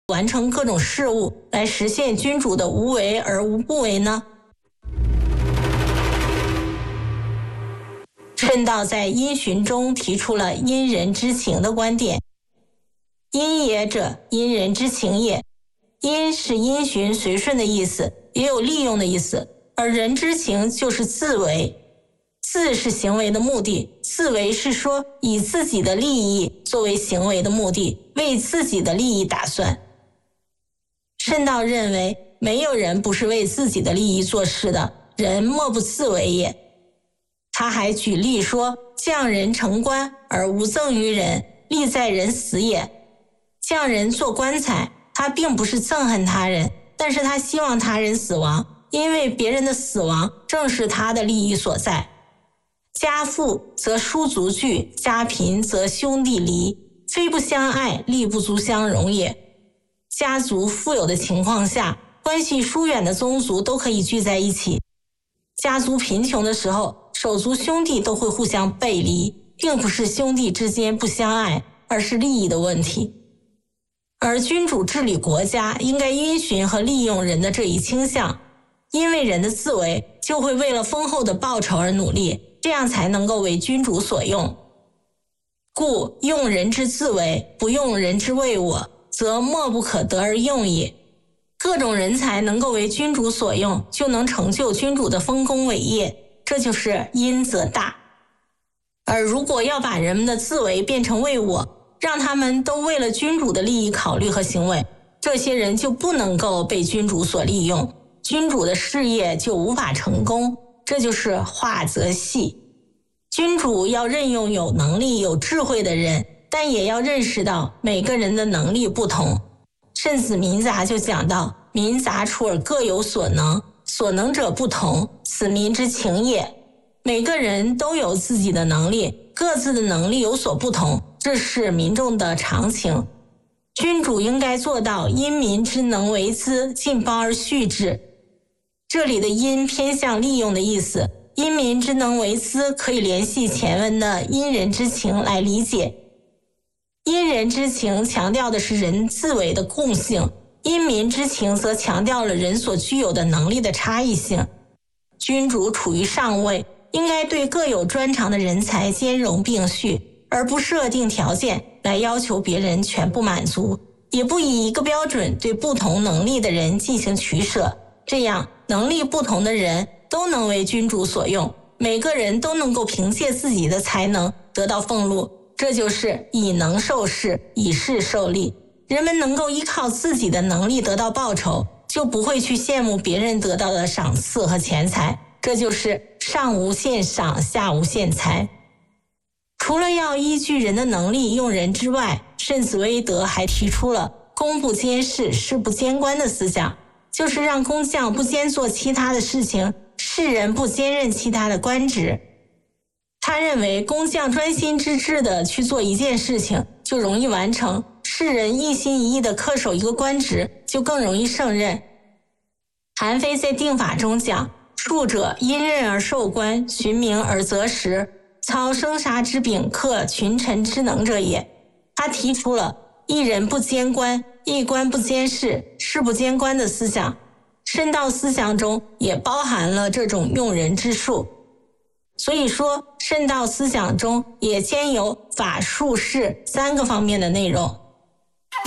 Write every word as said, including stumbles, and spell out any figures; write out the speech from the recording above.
完成各种事务，来实现君主的无为而无不为呢？舜道在因循中提出了因人之情的观点。因也者，因人之情也。因是因循随顺的意思，也有利用的意思，而人之情就是自为。自是行为的目的，自为是说以自己的利益作为行为的目的，为自己的利益打算。舜道认为没有人不是为自己的利益做事的，人莫不自为也。他还举例说，匠人成棺而无赠于人，利在人死也。匠人做棺材，他并不是憎恨他人，但是他希望他人死亡，因为别人的死亡正是他的利益所在。家富则叔族聚，家贫则兄弟离，非不相爱，力不足相容也。家族富有的情况下，关系疏远的宗族都可以聚在一起；家族贫穷的时候，手足兄弟都会互相背离，并不是兄弟之间不相爱，而是利益的问题。而君主治理国家应该因循和利用人的这一倾向，因为人的自为就会为了丰厚的报酬而努力，这样才能够为君主所用。故用人之自为，不用人之为我，则莫不可得而用也。各种人才能够为君主所用，就能成就君主的丰功伟业，这就是因则大。而如果要把人们的自为变成为我，让他们都为了君主的利益考虑和行为，这些人就不能够被君主所利用，君主的事业就无法成功，这就是化则细。君主要任用有能力有智慧的人，但也要认识到每个人的能力不同。慎子民杂就讲到，民杂处而各有所能，所能者不同，此民之情也。每个人都有自己的能力，各自的能力有所不同，这是民众的常情。君主应该做到因民之能为资，尽邦而恤之。这里的因偏向利用的意思，因民之能为资可以联系前文的因人之情来理解。因人之情强调的是人自为的共性，因民之情则强调了人所具有的能力的差异性。君主处于上位，应该对各有专长的人才兼容并蓄，而不设定条件来要求别人全部满足，也不以一个标准对不同能力的人进行取舍。这样能力不同的人都能为君主所用，每个人都能够凭借自己的才能得到俸禄，这就是以能受事，以事受利。人们能够依靠自己的能力得到报酬，就不会去羡慕别人得到的赏赐和钱财，这就是上无限赏，下无限财。除了要依据人的能力用人之外，慎子威德还提出了公不兼事，事不兼官的思想，就是让工匠不兼做其他的事情，士人不兼任其他的官职。他认为工匠专心致志地去做一件事情就容易完成，士人一心一意地恪守一个官职就更容易胜任。韩非在定法中讲，术者因任而受官，循名而择时，操生杀之柄，克群臣之能者也。他提出了一人不兼官，一官不兼事，事不兼官的思想。慎道思想中也包含了这种用人之术。所以说，慎道思想中也兼有法术事三个方面的内容。